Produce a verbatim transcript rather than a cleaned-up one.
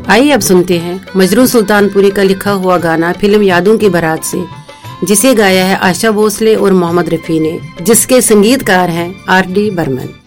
आइए अब सुनते हैं मजरू सुल्तानपुरी का लिखा हुआ गाना फिल्म यादों की बारात से, जिसे गाया है आशा भोसले और मोहम्मद रफी ने, जिसके संगीतकार हैं आर डी बर्मन।